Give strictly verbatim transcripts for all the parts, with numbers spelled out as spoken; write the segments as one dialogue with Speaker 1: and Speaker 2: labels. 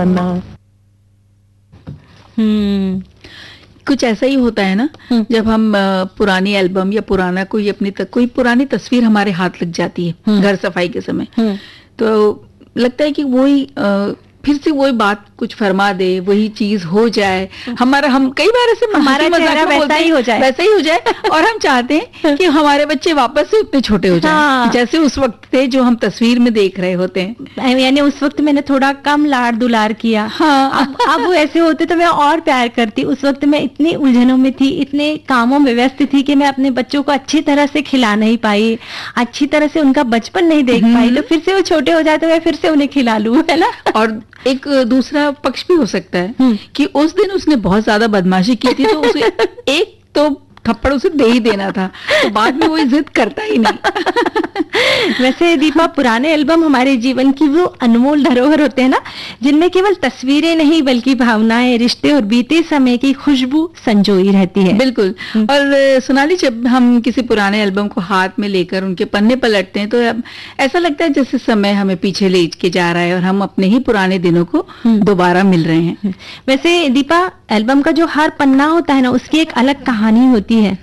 Speaker 1: ना।
Speaker 2: हम्म कुछ ऐसा ही होता है ना, जब हम अ, पुरानी एल्बम या पुराना कोई अपनी तक कोई पुरानी तस्वीर हमारे हाथ लग जाती है घर सफाई के समय, तो लगता है कि वही अ, फिर से वही बात कुछ फरमा दे, वही चीज हो जाए। हमारा हम कई बार ऐसे
Speaker 1: हमारा चेहरा वैसा ही हो जाए
Speaker 2: वैसा ही हो जाए और हम चाहते हैं कि हमारे बच्चे वापस से उतने छोटे हो जाएं, हाँ। जैसे उस वक्त थे जो हम तस्वीर में देख रहे होते हैं।
Speaker 1: यानी उस वक्त मैंने थोड़ा कम लाड़ दुलार किया,
Speaker 2: हाँ।
Speaker 1: अब अब वो ऐसे होते तो मैं और प्यार करती। उस वक्त मैं इतनी उलझनों में थी, इतने कामों में व्यस्त थी कि मैं अपने बच्चों को अच्छी तरह से खिला नहीं पाई, अच्छी तरह से उनका बचपन नहीं देख पाई। तो फिर से वो छोटे हो जाए तो मैं फिर से उन्हें खिला लूं, है ना।
Speaker 2: और एक दूसरा पक्ष भी हो सकता है कि उस दिन उसने बहुत ज्यादा बदमाशी की थी, तो उसे एक तो थप्पड़ उसे दे ही देना था, तो बाद में वो जिद करता ही नहीं।
Speaker 1: वैसे दीपा, पुराने एल्बम हमारे जीवन की वो अनमोल धरोहर होते हैं ना, जिनमें केवल तस्वीरें नहीं बल्कि भावनाएं, रिश्ते और बीते समय की खुशबू संजोई रहती है।
Speaker 2: बिल्कुल। और सोनाली, जब हम किसी पुराने एल्बम को हाथ में लेकर उनके पन्ने पलटते हैं तो अब ऐसा लगता है जैसे समय हमें पीछे ले के जा रहा है और हम अपने ही पुराने दिनों को दोबारा मिल रहे हैं।
Speaker 1: वैसे दीपा, एल्बम का जो हर पन्ना होता है ना, उसकी एक अलग कहानी होती है।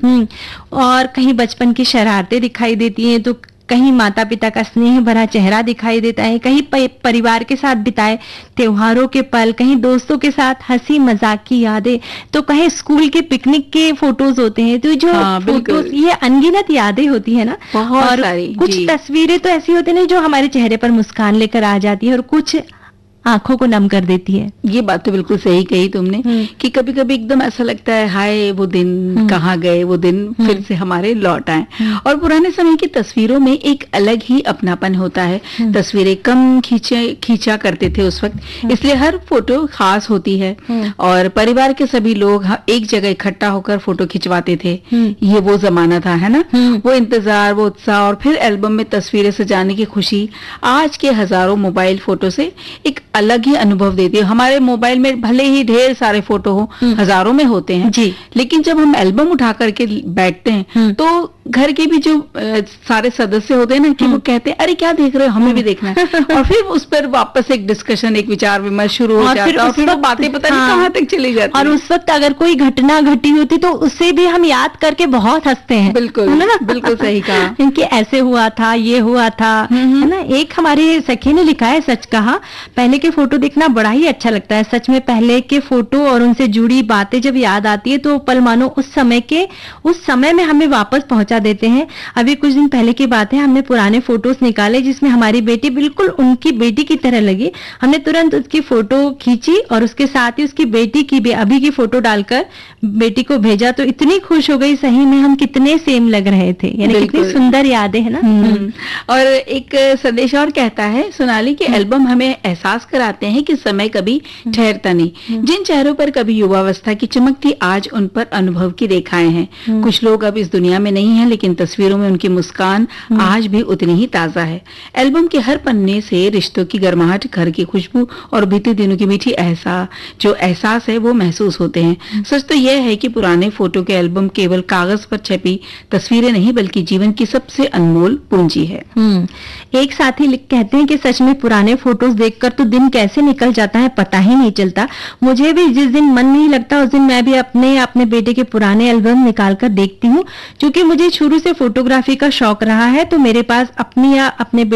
Speaker 1: और कहीं बचपन की शरारतें दिखाई देती हैं, तो कहीं माता पिता का स्नेह भरा चेहरा दिखाई देता है, कहीं परिवार के साथ बिताए त्योहारों के पल, कहीं दोस्तों के साथ हंसी मजाक की यादें, तो कहीं स्कूल के पिकनिक के फोटोज होते हैं। तो जो हाँ, फोटोज, ये अनगिनत यादें होती है ना,
Speaker 2: और
Speaker 1: कुछ तस्वीरें तो ऐसी होती है जो हमारे चेहरे पर मुस्कान लेकर आ जाती है और कुछ आंखों को नम कर देती है।
Speaker 2: ये बात तो बिल्कुल सही कही तुमने कि कभी कभी एकदम ऐसा लगता है हाय वो दिन कहाँ गए, वो दिन फिर से हमारे लौट आए। और पुराने समय की तस्वीरों में एक अलग ही अपनापन होता है। तस्वीरें कम खींचे खींचा करते थे उस वक्त, इसलिए हर फोटो खास होती है और परिवार के सभी लोग एक जगह इकट्ठा होकर फोटो खिंचवाते थे। ये वो जमाना था, है ना। वो इंतजार, वो उत्साह और फिर एल्बम में तस्वीरें सजाने की खुशी आज के हजारों मोबाइल फोटो से एक अलग ही अनुभव देती है। हमारे मोबाइल में भले ही ढेर सारे फोटो हो, हजारों में होते हैं
Speaker 1: जी,
Speaker 2: लेकिन जब हम एल्बम उठा करके बैठते हैं तो घर के भी जो आ, सारे सदस्य होते हैं ना, कि वो कहते हैं अरे क्या देख रहे हो, हमें भी देखना है। और फिर उस पर वापस एक डिस्कशन, एक विचार विमर्श शुरू हो जाता है और फिर वो बातें पता नहीं कहाँ तक चली जाती
Speaker 1: और उस वक्त अगर कोई घटना घटी होती तो उससे भी हम याद करके बहुत हंसते हैं।
Speaker 2: बिल्कुल बिल्कुल सही कहा
Speaker 1: कि ऐसे हुआ था, ये हुआ था, है ना। एक हमारे सखी ने लिखा है, सच कहा, पहले के फोटो देखना बड़ा ही अच्छा लगता है। सच में पहले के फोटो और उनसे जुड़ी बातें जब याद आती है तो पल मानो उस समय के उस समय में हमें वापस पहुंचा देते हैं। अभी कुछ दिन पहले की बात है, हमने पुराने फोटोज निकाले जिसमें हमारी बेटी बिल्कुल उनकी बेटी की तरह लगी। हमने तुरंत उसकी फोटो खींची और उसके साथ ही उसकी बेटी की भी अभी की फोटो डालकर बेटी को भेजा, तो इतनी खुश हो गई, सही में हम कितने सेम लग रहे थे। यानी कितनी सुंदर यादें है ना।
Speaker 2: और एक संदेश और कहता है सोनाली कि एल्बम हमें एहसास कराते हैं कि समय कभी ठहरता नहीं। जिन चेहरों पर कभी युवावस्था की चमक थी, आज उन पर अनुभव की रेखाएं हैं। कुछ लोग अब इस दुनिया में नहीं हैं, लेकिन तस्वीरों में उनकी मुस्कान आज भी उतनी ही ताजा है। एल्बम के हर पन्ने से रिश्तों की गर्माहट, घर की खुशबू और बीते दिनों की मीठी एहसास जो एहसास है वो महसूस होते हैं। सच तो यह है कि पुराने फोटो के एल्बम केवल कागज पर छपी तस्वीरें नहीं बल्कि जीवन की सबसे अनमोल पूंजी है।
Speaker 1: एक साथी लिख कहते हैं कि सच में पुराने फोटोज देखकर तो दिन कैसे निकल जाता है पता ही नहीं चलता। मुझे भी जिस दिन मन नहीं लगता उस दिन मैं भी अपने अपने बेटे के पुराने एल्बम निकाल कर देखती हूँ। क्योंकि मुझे शुरू से फोटोग्राफी का शौक रहा है, तो मेरे पास अपनी या अपने